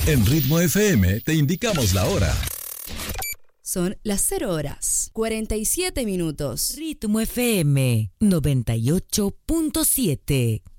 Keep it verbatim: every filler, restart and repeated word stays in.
En Ritmo F M te indicamos la hora. Son las cero horas, cuarenta y siete minutos. Ritmo F M noventa y ocho punto siete.